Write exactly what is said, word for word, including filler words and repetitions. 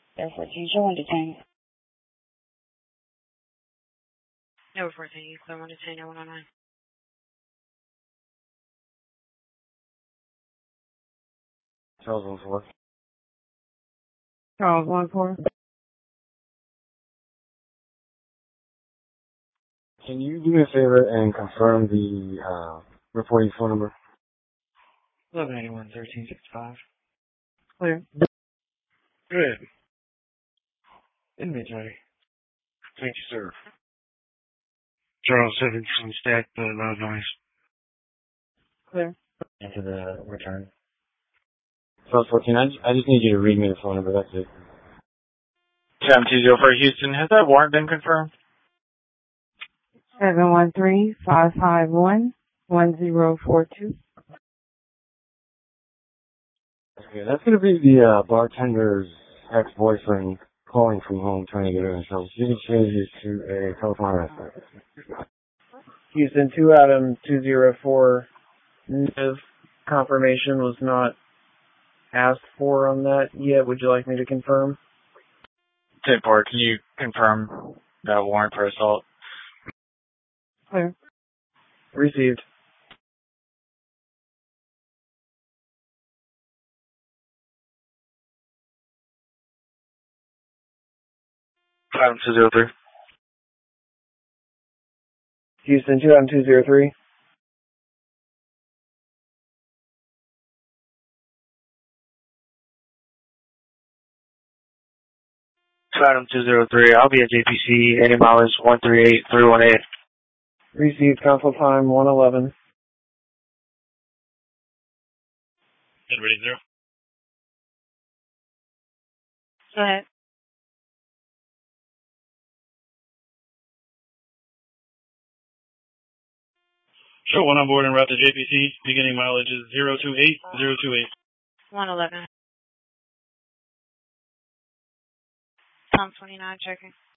Air fourteen, show one detain. Number fourteen, you clear one detain, no one oh nine. Charles one four. Charles one four. Can you do me a favor and confirm the uh, reporting phone number? eleven eighty-one, thirteen sixty-five. Clear. Good. Inmate ready. Thank you, sir. Charles seven from stack, but loud noise. Clear. Into the return. Charles fourteen, I just, I just need you to read me the phone number, that's it. seven two zero four Houston, has that warrant been confirmed? seven one three, five five one, one zero four two. Okay, that's going to be the uh, bartender's ex-boyfriend calling from home trying to get her in trouble. You can change it to a telephone arrest. Houston, two Adam two zero four. Negative confirmation was not asked for on that yet. Would you like me to confirm? ten four, can you confirm that warrant for assault? Clear. Received. Adam two zero three. Houston, two Adam two zero three. Adam two zero three, I'll be at J P C, A mileage one three eight three one eight. Received. Console time one eleven. Ready, zero. Go ahead. Show one on board and route to J P C. Beginning mileage is zero two eight zero two eight. one eleven. Tom twenty-nine checking.